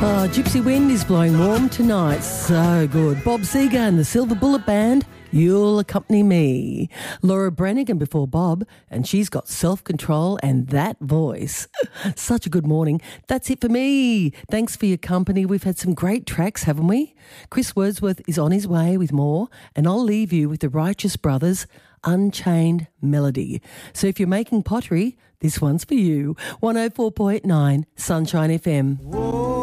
Oh, Gypsy Wind is blowing warm tonight. So good. Bob Seger and the Silver Bullet Band, You'll Accompany Me. Laura Branigan before Bob, and she's got self-control and that voice. Such a good morning. That's it for me. Thanks for your company. We've had some great tracks, haven't we? Chris Wordsworth is on his way with more, and I'll leave you with the Righteous Brothers, Unchained Melody. So if you're making pottery, this one's for you. 104.9 Sunshine FM. Whoa.